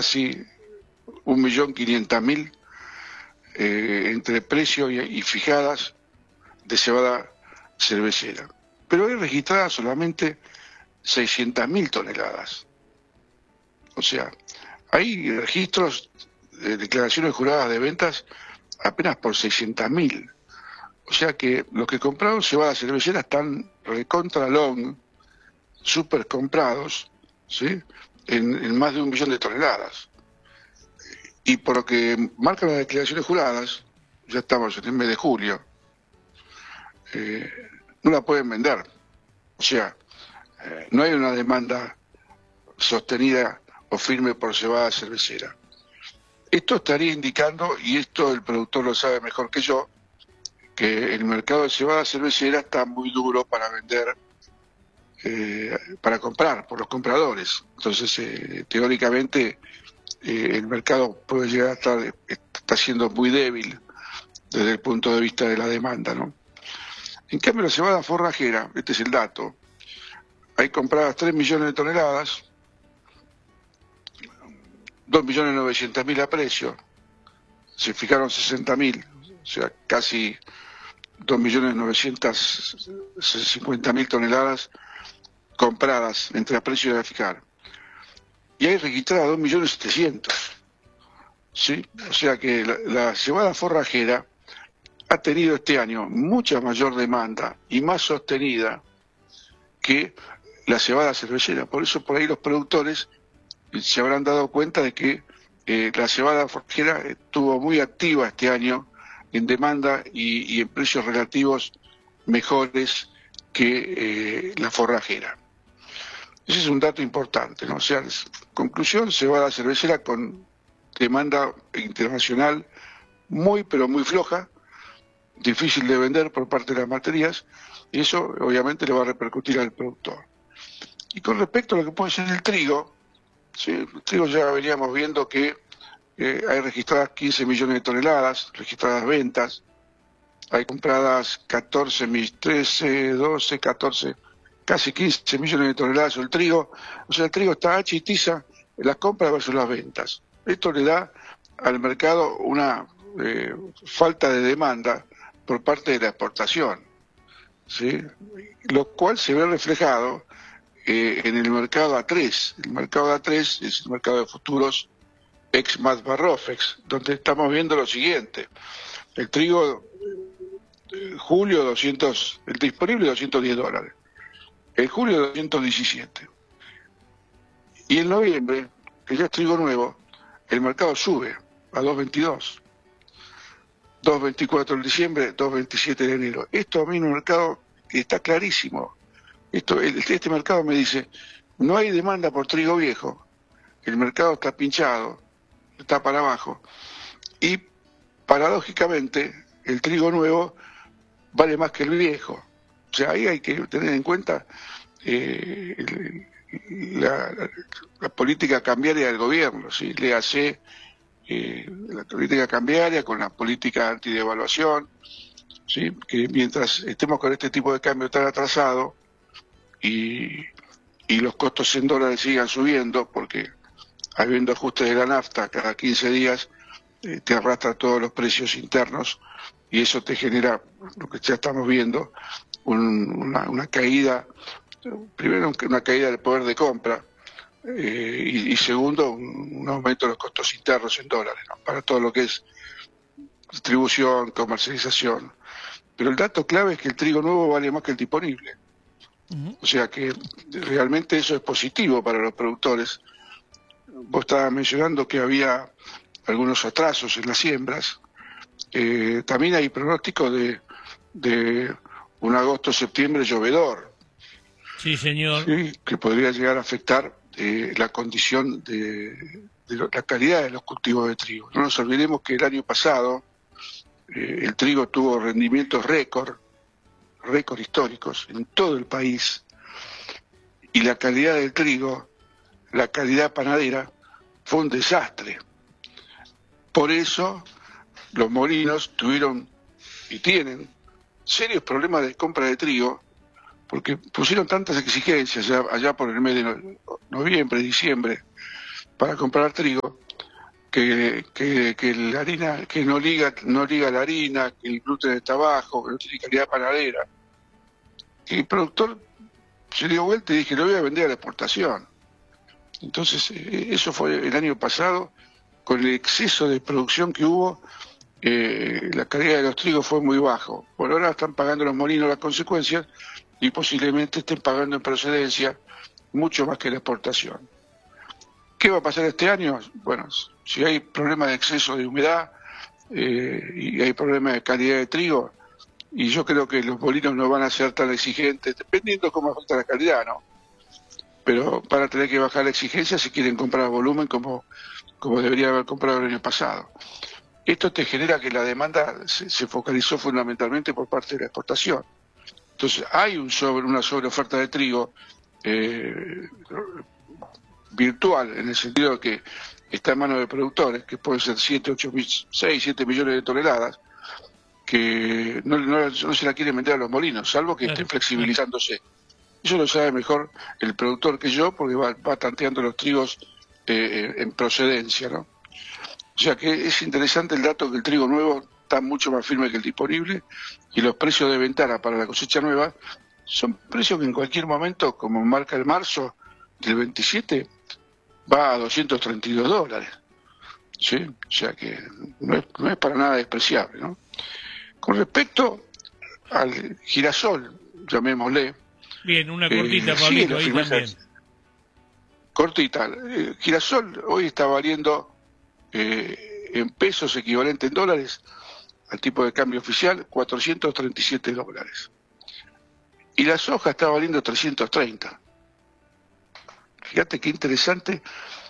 casi 1.500.000 entre precio y fijadas de cebada cervecera. Pero hay registradas solamente 600.000 toneladas. O sea, hay registros de declaraciones juradas de ventas apenas por 600.000. O sea que los que compraron cebada cervecera están recontra long, super comprados, ¿sí? En más de 1 millón de toneladas. Y por lo que marcan las declaraciones juradas, ya estamos en el mes de julio, no la pueden vender. O sea, no hay una demanda sostenida o firme por cebada cervecera. Esto estaría indicando, y esto el productor lo sabe mejor que yo, que el mercado de cebada cervecera está muy duro para vender, para comprar por los compradores. Entonces, teóricamente, el mercado puede llegar a está siendo muy débil desde el punto de vista de la demanda, ¿no? En cambio, la cebada forrajera, este es el dato, hay compradas 3 millones de toneladas, 2.900.000 a precio, se fijaron 60.000, o sea, casi 2.950.000 toneladas compradas entre a precio y a fijar. Y hay registradas 2.700.000, ¿sí? O sea que la cebada forrajera ha tenido este año mucha mayor demanda y más sostenida que la cebada cervecera. Por eso por ahí los productores se habrán dado cuenta de que la cebada forrajera estuvo muy activa este año en demanda y en precios relativos mejores que la forrajera. Ese es un dato importante, ¿no? O sea, conclusión, cebada cervecera con demanda internacional muy, pero muy floja, difícil de vender por parte de las materias, y eso obviamente le va a repercutir al productor. Y con respecto a lo que puede ser el trigo, ¿sí? El trigo ya veníamos viendo que hay registradas 15 millones de toneladas, registradas ventas, hay compradas 13, 12, 14, casi 15 millones de toneladas del trigo. O sea, el trigo está H y tiza las compras versus las ventas. Esto le da al mercado una falta de demanda por parte de la exportación, ¿sí? Lo cual se ve reflejado en el mercado A3. El mercado A3 es el mercado de futuros ex Barrofex, donde estamos viendo lo siguiente: el trigo julio 200, el disponible $210, el julio 217, y en noviembre, que ya es trigo nuevo, el mercado sube a 222, 224 en diciembre, 227 en enero. Esto a mí en un mercado que está clarísimo. Este mercado me dice, no hay demanda por trigo viejo, el mercado está pinchado, está para abajo, y paradójicamente el trigo nuevo vale más que el viejo. O sea, ahí hay que tener en cuenta la política cambiaria del gobierno, ¿sí? Léase la política cambiaria con la política antidevaluación, ¿sí? Que mientras estemos con este tipo de cambio tan atrasado y los costos en dólares sigan subiendo, porque habiendo ajustes de la nafta cada 15 días, te arrastra todos los precios internos y eso te genera lo que ya estamos viendo, una caída, primero una caída del poder de compra y segundo un aumento de los costos internos en dólares, ¿no? Para todo lo que es distribución, comercialización. Pero el dato clave es que el trigo nuevo vale más que el disponible. O sea que realmente eso es positivo para los productores. Vos estabas mencionando que había algunos atrasos en las siembras. También hay pronóstico de un agosto-septiembre llovedor. Sí, señor. ¿Sí? Que podría llegar a afectar la condición la calidad de los cultivos de trigo. No nos olvidemos que el año pasado el trigo tuvo rendimientos récord históricos en todo el país, y la calidad del trigo, la calidad panadera, fue un desastre. Por eso los molinos tuvieron y tienen serios problemas de compra de trigo, porque pusieron tantas exigencias allá por el mes de noviembre, diciembre, para comprar trigo, que la harina, que no liga la harina, que el gluten está bajo, que no tiene calidad panadera. Y el productor se dio vuelta y dije, lo voy a vender a la exportación. Entonces, eso fue el año pasado, con el exceso de producción que hubo, la calidad de los trigos fue muy bajo. Por ahora están pagando los molinos las consecuencias y posiblemente estén pagando en procedencia mucho más que la exportación. ¿Qué va a pasar este año? Bueno, si hay problemas de exceso de humedad y hay problemas de calidad de trigo, y yo creo que los molinos no van a ser tan exigentes, dependiendo cómo afecta la calidad, ¿no? Pero van a tener que bajar la exigencia si quieren comprar volumen como debería haber comprado el año pasado. Esto te genera que la demanda se focalizó fundamentalmente por parte de la exportación. Entonces hay una sobreoferta de trigo virtual, en el sentido de que está en manos de productores, que pueden ser 6, 7 millones de toneladas, que no se la quieren vender a los molinos, salvo que estén flexibilizándose. Eso lo sabe mejor el productor que yo, porque va tanteando los trigos en procedencia, ¿no? O sea que es interesante el dato que el trigo nuevo está mucho más firme que el disponible, y los precios de ventana para la cosecha nueva son precios que en cualquier momento, como marca el marzo del 27, va a $232. ¿Sí? O sea que no es para nada despreciable, ¿no? Con respecto al girasol, llamémosle. Bien, una cortita, Pablito, ahí también. Cortita. Girasol hoy está valiendo en pesos equivalente en dólares al tipo de cambio oficial $437. Y la soja está valiendo 330. Fíjate qué interesante,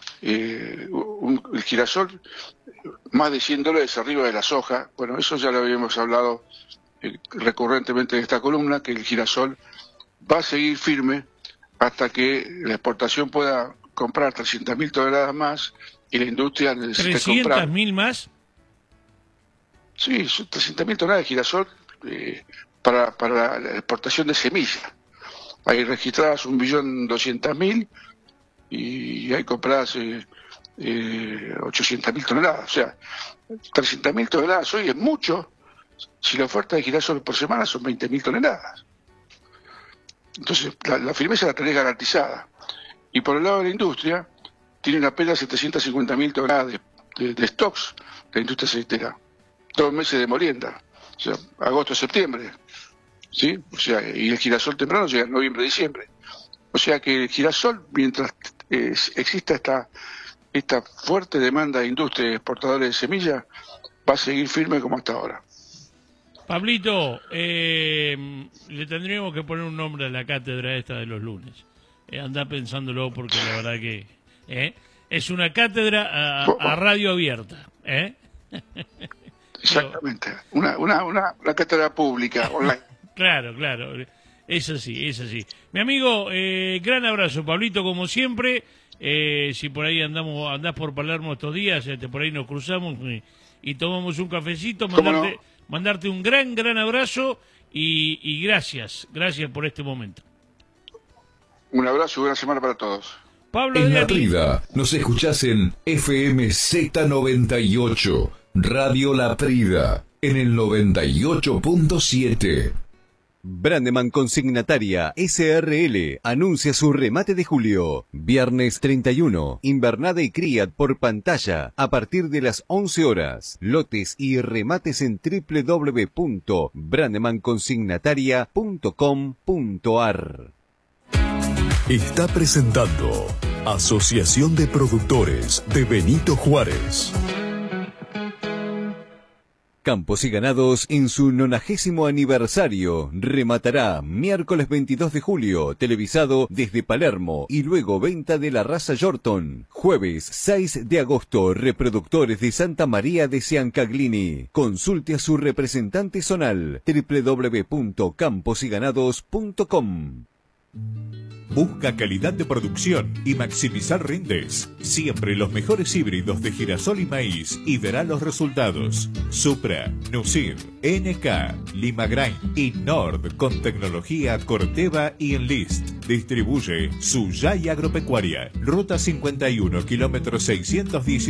el girasol, más de $100 arriba de la soja. Bueno, eso ya lo habíamos hablado recurrentemente en esta columna, que el girasol va a seguir firme hasta que la exportación pueda comprar 300.000 toneladas más y la industria necesite comprar. ¿300.000 más? Sí, son 300.000 toneladas de girasol para la exportación de semilla. Hay registradas 1.200.000 y hay compradas 800.000 toneladas. O sea, 300.000 toneladas hoy es mucho, si la oferta de girasol por semana son 20.000 toneladas. Entonces, la firmeza la tenés garantizada. Y por el lado de la industria, tienen apenas 750.000 toneladas de stocks de la industria aceitera. 2 meses de molienda, o sea, agosto, septiembre. ¿Sí? O sea, y el girasol temprano llega en noviembre, diciembre. O sea que el girasol, mientras exista esta fuerte demanda de industria y exportadores de semillas, va a seguir firme como hasta ahora. Pablito, le tendríamos que poner un nombre a la cátedra esta de los lunes. Andá pensándolo, porque la verdad que es una cátedra a radio abierta. Exactamente, una cátedra pública online. Claro, eso sí. Mi amigo, gran abrazo, Pablito, como siempre. Si por ahí andás por Palermo estos días, por ahí nos cruzamos y tomamos un cafecito, mandarte un gran abrazo y gracias por este momento. Un abrazo y buena semana para todos. Pablo en La Prida nos escuchás en FM Z98, Radio La Prida, en el 98.7. Brandeman Consignataria SRL anuncia su remate de julio. Viernes 31, invernada y cría por pantalla a partir de las 11 horas. Lotes y remates en www.brandemansconsignataria.com.ar. Está presentando Asociación de Productores de Benito Juárez. Campos y Ganados en su 90º aniversario rematará miércoles 22 de julio, televisado desde Palermo y luego venta de la raza Yorkton. Jueves 6 de agosto, reproductores de Santa María de Ciancaglini. Consulte a su representante zonal www.camposyganados.com. Busca calidad de producción y maximizar rindes. Siempre los mejores híbridos de girasol y maíz y verá los resultados. Supra, Nucir, NK, Limagrain y Nord con tecnología Corteva y Enlist. Distribuye Suyay Agropecuaria. Ruta 51, kilómetro 610.